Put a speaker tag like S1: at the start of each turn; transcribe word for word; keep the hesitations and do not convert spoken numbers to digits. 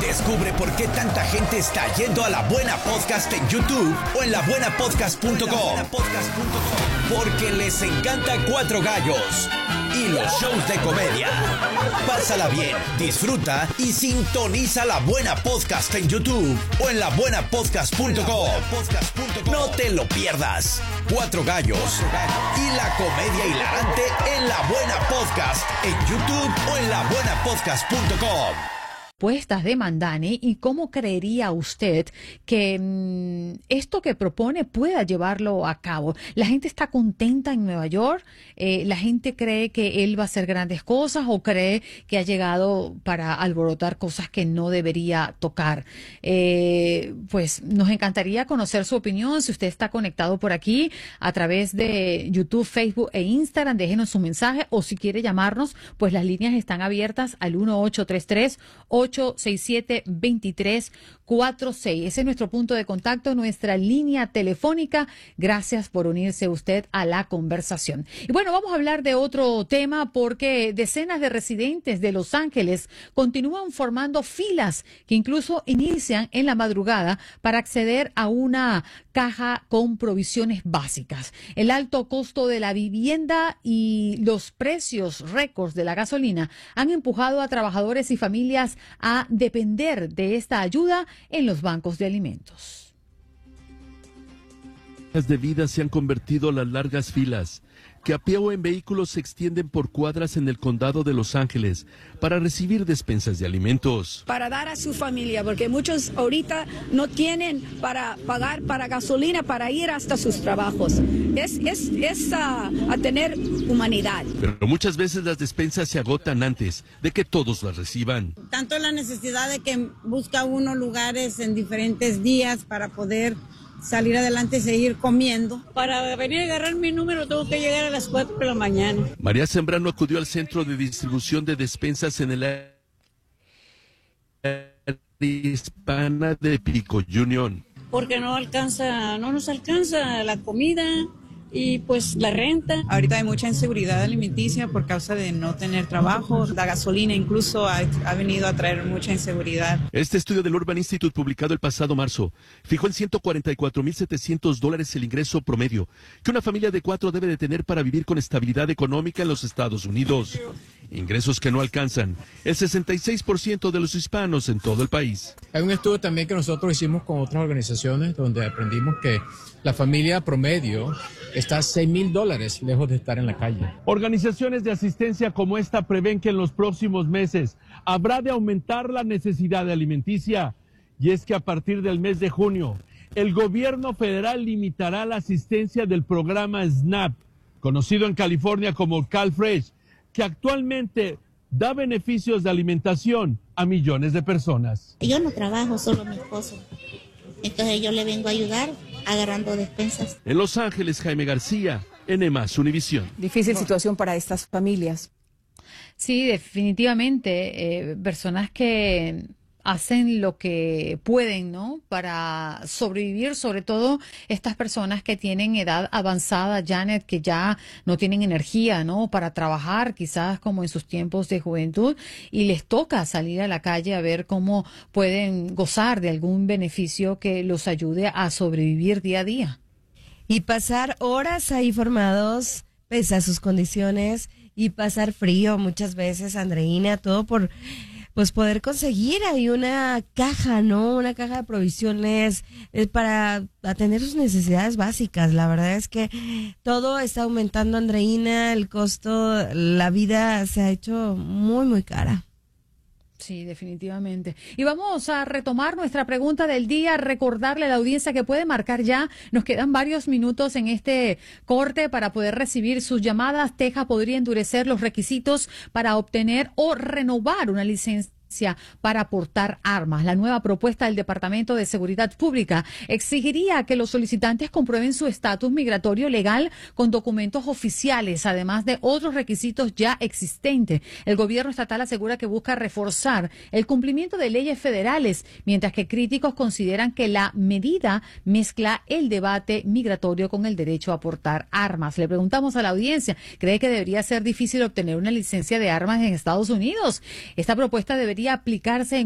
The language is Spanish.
S1: Descubre por qué tanta gente está yendo a La Buena Podcast en YouTube o en la buena podcast punto com. Porque les encanta Cuatro Gallos y los shows de comedia. Pásala bien, disfruta y sintoniza La Buena Podcast en YouTube o en la buena podcast punto com. No te lo pierdas. Cuatro Gallos y la comedia hilarante en La Buena Podcast en YouTube o en la buena podcast punto com.
S2: Puestas de Mandani, y cómo creería usted que mmm, esto que propone pueda llevarlo a cabo. La gente está contenta en Nueva York, eh, la gente cree que él va a hacer grandes cosas o cree que ha llegado para alborotar cosas que no debería tocar. Eh, pues nos encantaría conocer su opinión. Si usted está conectado por aquí a través de YouTube, Facebook e Instagram, déjenos su mensaje, o si quiere llamarnos, pues las líneas están abiertas al uno ocho tres tres ocho seis siete dos tres cuatro seis. Ese es nuestro punto de contacto, nuestra línea telefónica. Gracias por unirse usted a la conversación. Y bueno, vamos a hablar de otro tema, porque decenas de residentes de Los Ángeles continúan formando filas que incluso inician en la madrugada para acceder a una caja con provisiones básicas. El alto costo de la vivienda y los precios récords de la gasolina han empujado a trabajadores y familias a depender de esta ayuda en los bancos de alimentos.
S3: Las de vida se han convertido en las largas filas que a pie o en vehículos se extienden por cuadras en el condado de Los Ángeles para recibir despensas de alimentos.
S4: Para dar a su familia, porque muchos ahorita no tienen para pagar para gasolina para ir hasta sus trabajos. Es, es, es a, a tener humanidad.
S3: Pero muchas veces las despensas se agotan antes de que todos las reciban.
S5: Tanto la necesidad de que busca uno lugares en diferentes días para poder salir adelante y seguir comiendo.
S6: Para venir a agarrar mi número tengo que llegar a las cuatro de la mañana.
S3: María Zambrano acudió al centro de distribución de despensas en el área hispana de Pico Union.
S6: Porque no alcanza, no nos alcanza la comida y pues la renta.
S7: Ahorita hay mucha inseguridad alimenticia por causa de no tener trabajo. La gasolina incluso ha, ha venido a traer mucha inseguridad.
S3: Este estudio del Urban Institute, publicado el pasado marzo, fijó en ciento cuarenta y cuatro mil setecientos dólares el ingreso promedio que una familia de cuatro debe de tener para vivir con estabilidad económica en los Estados Unidos. Ingresos que no alcanzan el sesenta y seis por ciento de los hispanos en todo el país.
S8: Hay un estudio también que nosotros hicimos con otras organizaciones donde aprendimos que la familia promedio está a seis mil dólares lejos de estar en la calle.
S3: Organizaciones de asistencia como esta prevén que en los próximos meses habrá de aumentar la necesidad de alimenticia. Y es que a partir del mes de junio, el gobierno federal limitará la asistencia del programa SNAP, conocido en California como CalFresh, que actualmente da beneficios de alimentación a millones de personas.
S9: Yo no trabajo, solo mi esposo. Entonces yo le vengo a ayudar agarrando despensas.
S3: En Los Ángeles, Jaime García, N más Univisión.
S10: Difícil situación para estas familias.
S2: Sí, definitivamente. Eh, personas que hacen lo que pueden, ¿no?, para sobrevivir, sobre todo estas personas que tienen edad avanzada, Janet, que ya no tienen energía, ¿no?, para trabajar, quizás como en sus tiempos de juventud, y les toca salir a la calle a ver cómo pueden gozar de algún beneficio que los ayude a sobrevivir día a día.
S11: Y pasar horas ahí formados, pese a sus condiciones, y pasar frío muchas veces, Andreina, todo por pues poder conseguir ahí una caja, ¿no? Una caja de provisiones eh, para atender sus necesidades básicas. La verdad es que todo está aumentando, Andreina, el costo, la vida se ha hecho muy, muy cara.
S2: Sí, definitivamente. Y vamos a retomar nuestra pregunta del día, recordarle a la audiencia que puede marcar ya. Nos quedan varios minutos en este corte para poder recibir sus llamadas. Texas podría endurecer los requisitos para obtener o renovar una licencia para portar armas. La nueva propuesta del Departamento de Seguridad Pública exigiría que los solicitantes comprueben su estatus migratorio legal con documentos oficiales, además de otros requisitos ya existentes. El gobierno estatal asegura que busca reforzar el cumplimiento de leyes federales, mientras que críticos consideran que la medida mezcla el debate migratorio con el derecho a portar armas. Le preguntamos a la audiencia, ¿cree que debería ser difícil obtener una licencia de armas en Estados Unidos? Esta propuesta debería aplicarse en